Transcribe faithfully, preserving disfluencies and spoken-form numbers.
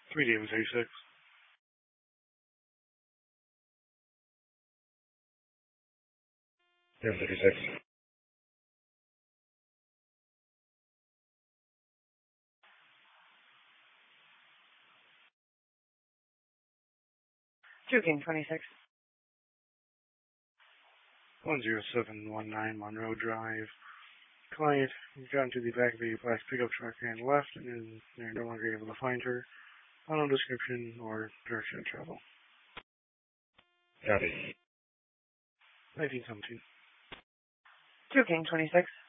three D M thirty-six. D M thirty-six. two King twenty-six. one zero seven one nine Monroe Drive. Client got into the back of a black pickup truck and left, and they're no longer able to find her. No description or direction of travel. Copy. nineteen seventeen. two King twenty-six.